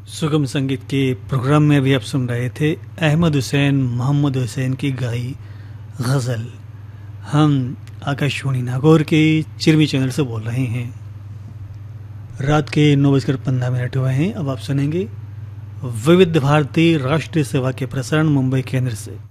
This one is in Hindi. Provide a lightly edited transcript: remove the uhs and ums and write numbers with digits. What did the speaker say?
सुगम संगीत के प्रोग्राम में अभी आप सुन रहे थे अहमद हुसैन मोहम्मद हुसैन की गाई गज़ल। हम आकाशवाणी नागौर के चिरमी चैनल से बोल रहे हैं। रात के 9:15 हुए हैं। अब आप सुनेंगे विविध भारती राष्ट्रीय सेवा के प्रसारण मुंबई केंद्र से।